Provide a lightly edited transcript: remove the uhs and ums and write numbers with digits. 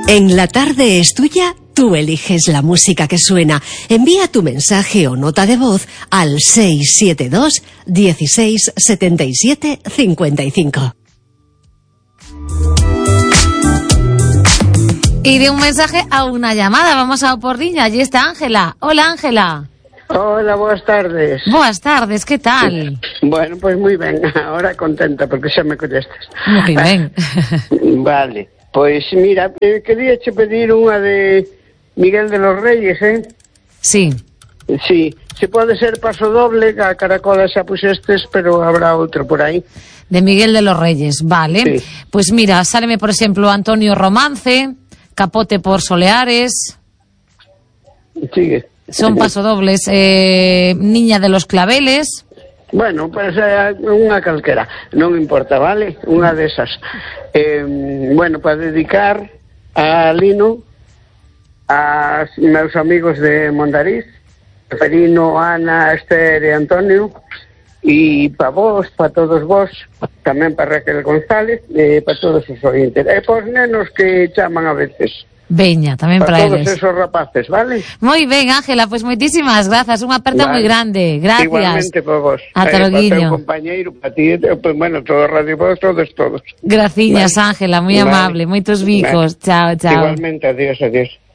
En La Tarde es Tuya, tú eliges la música que suena. Envía tu mensaje o nota de voz al 672 16 77 55. Y de un mensaje a una llamada, vamos a Oporriña, allí está Ángela. Hola, Ángela. Hola, boas tardes. Boas tardes, que tal? Bueno, pois moi ben, ahora contenta porque xa me contestas. Moi ben. Vale, pois mira, quería che pedir unha de Miguel de los Reyes, Sí. Sí, se pode ser paso doble, a Caracola xa puxestes, pero habrá outro por aí. De Miguel de los Reyes, vale. Sí. Pues mira, sáleme por exemplo Antonio Romance, Capote por Soleares. Sigue. Son pasodobles. Niña de los Claveles. Bueno, pues unha calquera, non importa, vale? Unha desas. Bueno, para dedicar a Lino, a meus amigos de Mondariz, Ferino, Ana, Esther e Antonio, e para vos, para todos vos, tamén para Raquel González, para todos os oyentes, e para os nenos que chaman a veces. Veña, tamén para todos eles. esos rapaces, vale? Moi ben, Ángela, pois moitísimas grazas, unha aperta moi grande. Gracias. Igualmente para vos. Ata loguiño. Para o teu compañeiro, para ti, pues, bueno, todo Radio Vos, todos. Graciñas, Ángela, moi amable, moitos bicos. Chao, chao. Igualmente, adiós.